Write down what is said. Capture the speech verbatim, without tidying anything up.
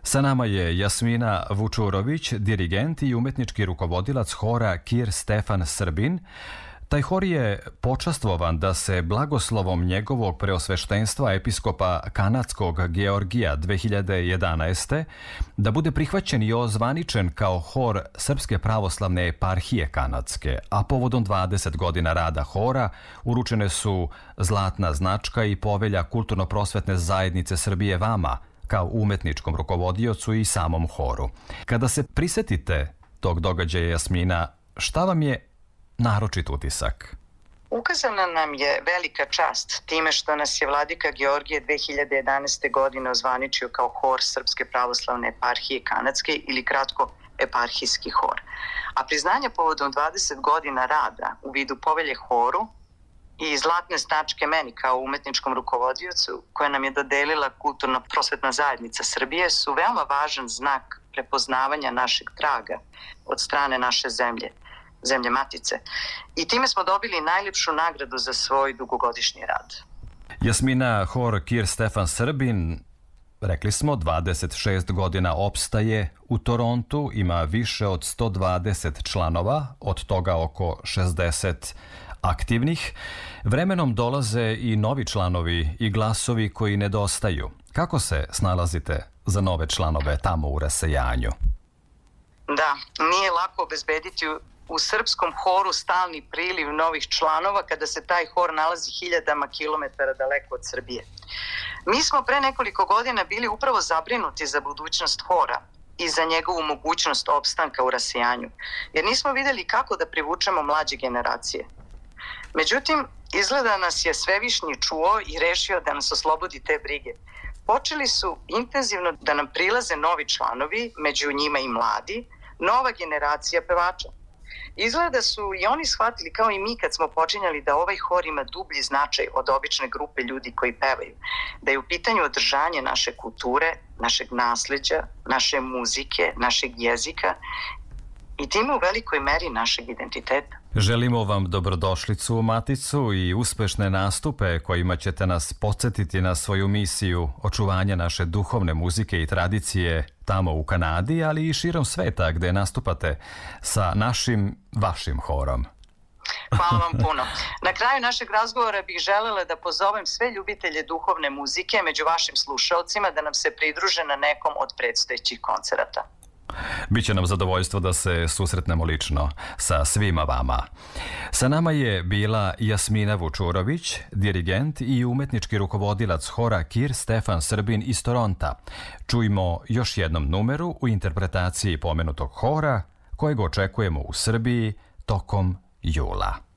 Sa nama je Jasmina Vučurović, dirigent i umetnički rukovodilac hora Kir Stefan Srbin. Taj hor je počastvovan da se blagoslovom njegovog preosveštenstva episkopa kanadskog Georgija dve hiljade jedanaeste. da bude prihvaćen i ozvaničen kao hor Srpske pravoslavne eparhije kanadske, a povodom dvadeset godina rada hora uručene su zlatna značka i povelja Kulturno-prosvetne zajednice Srbije vama, kao umetničkom rukovodiocu i samom horu. Kada se prisetite tog događaja, Jasmina, šta vam je naročit utisak? Ukazana nam je velika čast time što nas je vladika Georgije dve hiljade jedanaeste. godine ozvaničio kao hor Srpske pravoslavne eparhije kanadske ili kratko eparhijski hor. A priznanje povodom dvadeset godina rada u vidu povelje horu i zlatne značke meni kao umetničkom rukovodiocu koje nam je dodelila Kulturno-prosvetna zajednica Srbije su veoma važan znak prepoznavanja našeg traga od strane naše zemlje, zemlje matice. I time smo dobili najljepšu nagradu za svoj dugogodišnji rad. Jasmina, hor Kir Stefan Srbin, rekli smo, dvadeset šest godina opstaje u Torontu, ima više od sto dvadeset članova, od toga oko šezdeset aktivnih. Vremenom dolaze i novi članovi i glasovi koji nedostaju. Kako se snalazite za nove članove tamo u rasejanju? Da, nije lako obezbediti u srpskom horu stalni priliv novih članova kada se taj hor nalazi hiljadama kilometara daleko od Srbije. Mi smo pre nekoliko godina bili upravo zabrinuti za budućnost hora i za njegovu mogućnost opstanka u rasejanju, jer nismo videli kako da privučemo mlađe generacije. Međutim, izgleda nas je Svevišnji čuo i rešio da nas oslobodi te brige. Počeli su intenzivno da nam prilaze novi članovi, među njima i mladi, nova generacija pevača. Izgleda su i oni shvatili kao i mi kad smo počinjali da ovaj hor ima dublji značaj od obične grupe ljudi koji pevaju, da je u pitanju održanje naše kulture, našeg nasleđa, naše muzike, našeg jezika i time u velikoj meri našeg identiteta. Želimo vam dobrodošlicu u Maticu i uspešne nastupe kojima ćete nas podsjetiti na svoju misiju očuvanja naše duhovne muzike i tradicije tamo u Kanadi, ali i širom sveta gde nastupate sa našim, vašim horom. Hvala vam puno. Na kraju našeg razgovora bih želela da pozovem sve ljubitelje duhovne muzike među vašim slušalcima da nam se pridruže na nekom od predstojećih koncerata. Biće nam zadovoljstvo da se susretnemo lično sa svima vama. Sa nama je bila Jasmina Vučurović, dirigent i umetnički rukovodilac hora Kir Stefan Srbin iz Toronta. Čujmo još jednom numeru u interpretaciji pomenutog hora kojeg očekujemo u Srbiji tokom jula.